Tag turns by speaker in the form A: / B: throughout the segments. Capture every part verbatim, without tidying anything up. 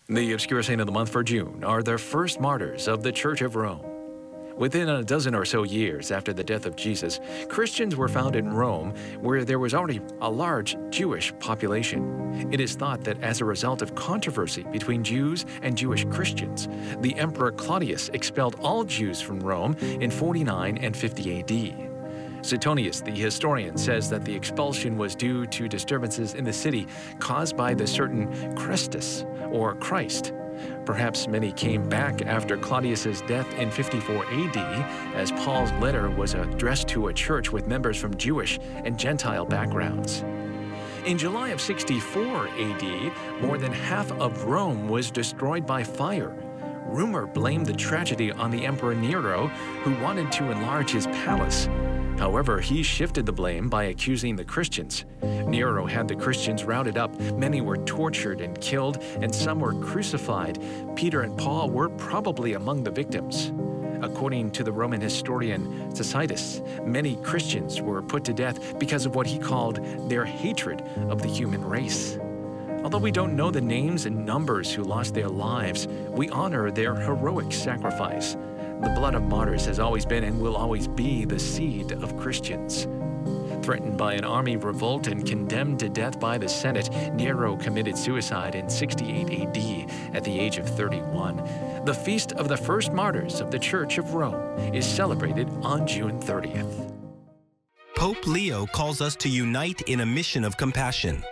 A: The obscure saint of the month for June are the first martyrs of the Church of Rome. Within a dozen or so years after the death of Jesus, Christians were found in Rome, where there was already a large Jewish population. It is thought that as a result of controversy between Jews and Jewish Christians, the Emperor Claudius expelled all Jews from Rome in forty-nine and fifty A D. Suetonius, the historian, says that the expulsion was due to disturbances in the city caused by the certain Christus, or Christ. Perhaps many came back after Claudius's death in fifty-four A D, as Paul's letter was addressed to a church with members from Jewish and Gentile backgrounds. In July of sixty-four A D, more than half of Rome was destroyed by fire. Rumor blamed the tragedy on the Emperor Nero, who wanted to enlarge his palace. However, he shifted the blame by accusing the Christians. Nero had the Christians rounded up, many were tortured and killed, and some were crucified. Peter and Paul were probably among the victims. According to the Roman historian Tacitus, many Christians were put to death because of what he called their hatred of the human race. Although we don't know the names and numbers who lost their lives, we honor their heroic sacrifice. The blood of martyrs has always been and will always be the seed of Christians. Threatened by an army revolt and condemned to death by the Senate, Nero committed suicide in sixty-eight A D at the age of thirty-one. The feast of the first martyrs of the Church of Rome is celebrated on June thirtieth.
B: Pope Leo calls us to unite in a mission of compassion.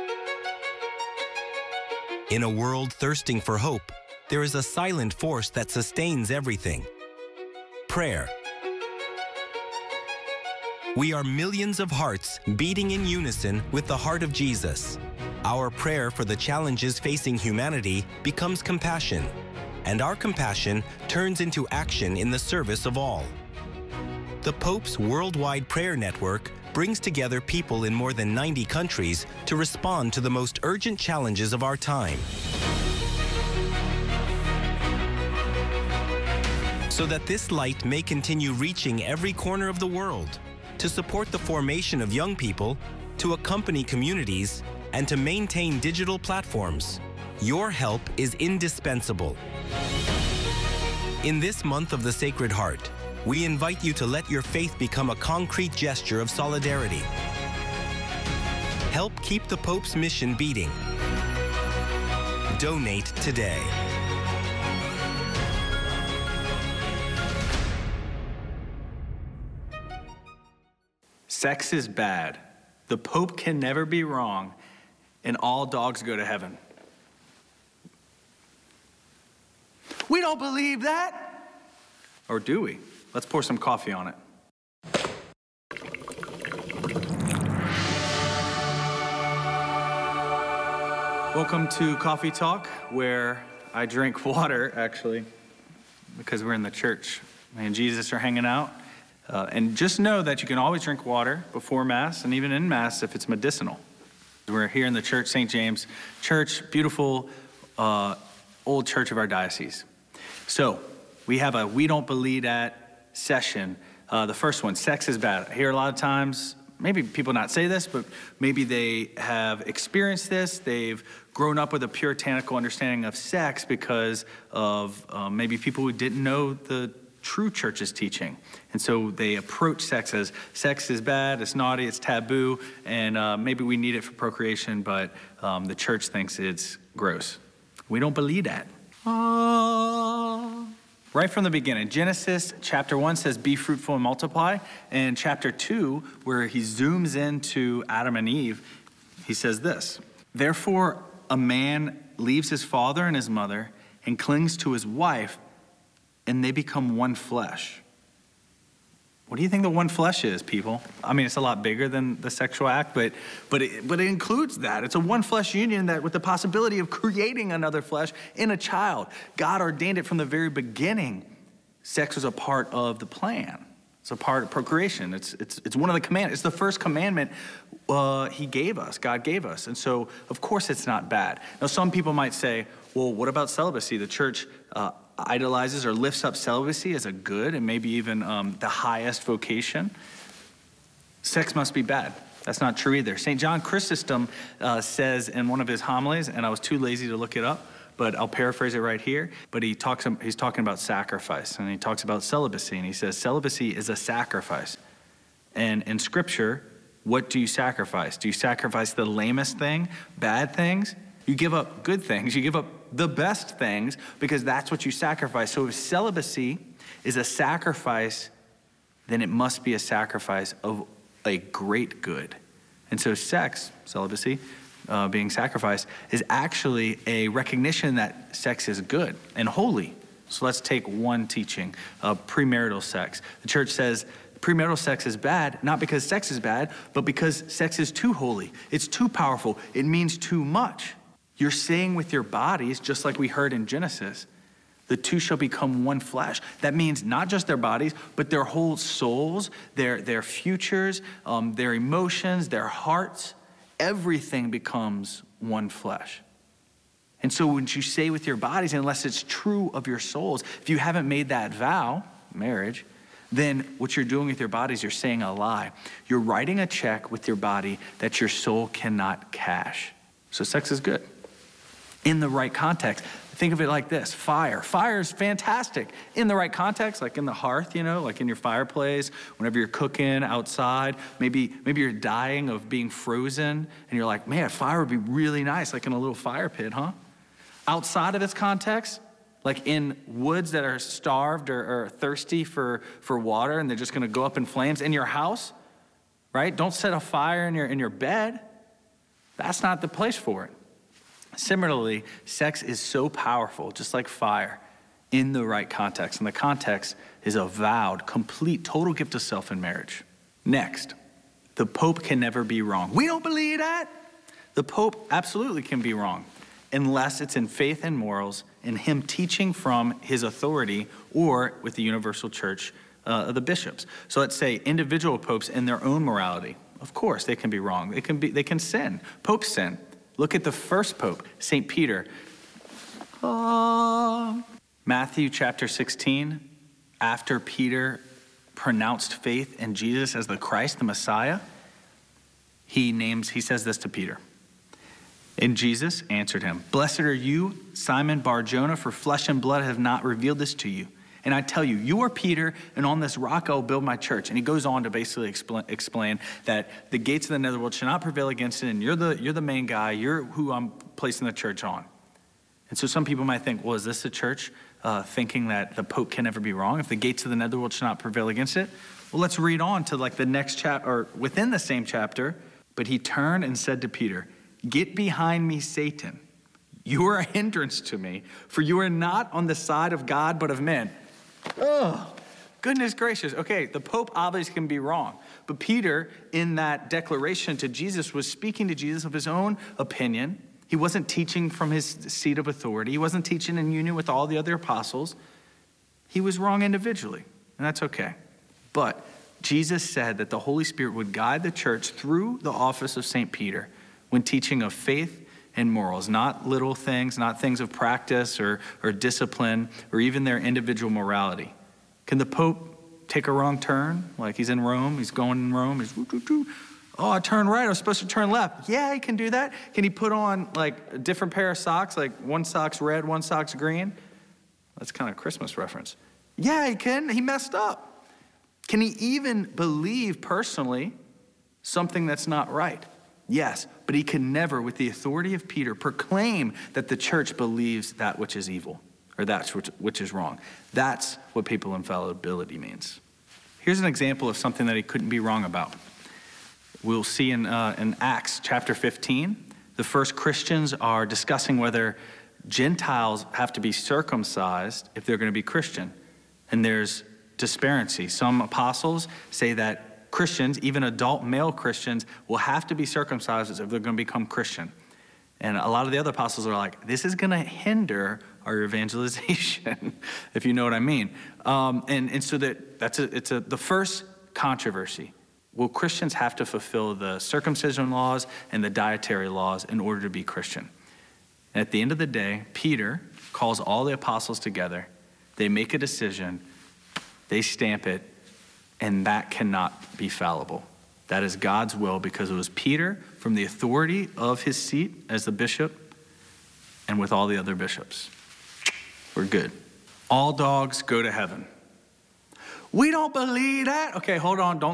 B: In a world thirsting for hope, there is a silent force that sustains everything: prayer. We are millions of hearts beating in unison with the heart of Jesus. Our prayer for the challenges facing humanity becomes compassion, and our compassion turns into action in the service of all. The Pope's worldwide prayer network brings together people in more than ninety countries to respond to the most urgent challenges of our time, so that this light may continue reaching every corner of the world, to support the formation of young people, to accompany communities, and to maintain digital platforms. Your help is indispensable. In this month of the Sacred Heart, we invite you to let your faith become a concrete gesture of solidarity. Help keep the Pope's mission beating. Donate today.
C: Sex is bad. The Pope can never be wrong, and all dogs go to heaven. We don't believe that. Or do we? Let's pour some coffee on it. Welcome to Coffee Talk, where I drink water, actually, because we're in the church. Me and Jesus are hanging out. Uh, and just know that you can always drink water before Mass and even in Mass if it's medicinal. We're here in the church, Saint James Church, beautiful uh, old church of our diocese. So we have a We Don't Believe That session. Uh, the first one, sex is bad. I hear a lot of times, maybe people not say this, but maybe they have experienced this. They've grown up with a puritanical understanding of sex because of um, maybe people who didn't know the true church's teaching. And so they approach sex as sex is bad, it's naughty, it's taboo, and uh, maybe we need it for procreation, but um, the church thinks it's gross. We don't believe that. Uh, right from the beginning, Genesis chapter one says, be fruitful and multiply. And chapter two, where he zooms into Adam and Eve, he says this: therefore a man leaves his father and his mother and clings to his wife, and they become one flesh. What do you think the one flesh is, people? I mean, it's a lot bigger than the sexual act, but but it, but it includes that. It's a one flesh union that with the possibility of creating another flesh in a child. God ordained it from the very beginning. Sex was a part of the plan. It's a part of procreation. It's it's it's one of the commandments. It's the first commandment uh, he gave us, God gave us. And so, of course, it's not bad. Now, some people might say, well, what about celibacy? The church uh, idolizes or lifts up celibacy as a good and maybe even um, the highest vocation. Sex must be bad. That's not true either. Saint John Chrysostom uh, says in one of his homilies, and I was too lazy to look it up, but I'll paraphrase it right here. But he talks, he's talking about sacrifice, and he talks about celibacy, and he says celibacy is a sacrifice. And in Scripture, what do you sacrifice? Do you sacrifice the lamest thing, bad things? You give up good things. You give up the best things because that's what you sacrifice. So if celibacy is a sacrifice, then it must be a sacrifice of a great good. And so sex, celibacy, uh, being sacrificed, is actually a recognition that sex is good and holy. So let's take one teaching, uh, premarital sex. The church says premarital sex is bad, not because sex is bad, but because sex is too holy. It's too powerful. It means too much. You're saying with your bodies, just like we heard in Genesis, the two shall become one flesh. That means not just their bodies, but their whole souls, their, their futures, um, their emotions, their hearts. Everything becomes one flesh. And so when you say with your bodies, unless it's true of your souls, if you haven't made that vow, marriage, then what you're doing with your bodies, you're saying a lie. You're writing a check with your body that your soul cannot cash. So sex is good in the right context. Think of it like this, fire. Fire is fantastic in the right context, like in the hearth, you know, like in your fireplace, whenever you're cooking outside. Maybe, maybe you're dying of being frozen and you're like, man, fire would be really nice, like in a little fire pit, huh? Outside of its context, like in woods that are starved or, or thirsty for, for water and they're just gonna go up in flames in your house, right? Don't set a fire in your, in your bed. That's not the place for it. Similarly, sex is so powerful, just like fire, in the right context. And the context is a vowed, complete, total gift of self in marriage. Next, the Pope can never be wrong. We don't believe that. The Pope absolutely can be wrong, unless it's in faith and morals, in him teaching from his authority, or with the universal church uh, of the bishops. So let's say individual popes in their own morality. Of course, they can be wrong. They can be. They can sin. Popes sin. Look at the first pope, Saint Peter. Uh, Matthew chapter sixteen, after Peter pronounced faith in Jesus as the Christ, the Messiah, he names, he says this to Peter. And Jesus answered him, "Blessed are you, Simon Bar-Jonah, for flesh and blood have not revealed this to you. And I tell you, you are Peter, and on this rock I will build my church." And he goes on to basically explain, explain that the gates of the netherworld shall not prevail against it, and you're the, you're the main guy, you're who I'm placing the church on. And so some people might think, well, is this a church uh, thinking that the Pope can never be wrong? If the gates of the netherworld shall not prevail against it? Well, let's read on to like the next chapter, or within the same chapter. But he turned and said to Peter, "Get behind me, Satan. You are a hindrance to me, for you are not on the side of God, but of men." Oh, goodness gracious. Okay, the Pope obviously can be wrong. But Peter, in that declaration to Jesus, was speaking to Jesus of his own opinion. He wasn't teaching from his seat of authority. He wasn't teaching in union with all the other apostles. He was wrong individually, and that's okay. But Jesus said that the Holy Spirit would guide the church through the office of Saint Peter when teaching of faith and morals, not little things, not things of practice or, or discipline, or even their individual morality. Can the Pope take a wrong turn? Like he's in Rome, he's going in Rome, he's, woo, woo, woo. Oh, I turned right, I was supposed to turn left. Yeah, he can do that. Can he put on like a different pair of socks, like one sock's red, one sock's green? That's kind of a Christmas reference. Yeah, he can, he messed up. Can he even believe personally something that's not right? Yes, but he can never, with the authority of Peter, proclaim that the church believes that which is evil, or that which, which is wrong. That's what papal infallibility means. Here's an example of something that he couldn't be wrong about. We'll see in, uh, in Acts chapter fifteen, the first Christians are discussing whether Gentiles have to be circumcised if they're going to be Christian. And there's disparity. Some apostles say that Christians, even adult male Christians, will have to be circumcised if they're going to become Christian. And a lot of the other apostles are like, this is going to hinder our evangelization, if you know what I mean. Um, and, and so that that's a, it's a, the first controversy. Will Christians have to fulfill the circumcision laws and the dietary laws in order to be Christian? And at the end of the day, Peter calls all the apostles together. They make a decision. They stamp it. And that cannot be fallible. That is God's will, because it was Peter, from the authority of his seat as the bishop, and and with all the other bishops. We're good. All dogs go to heaven. We don't believe that. Okay, hold on. Don't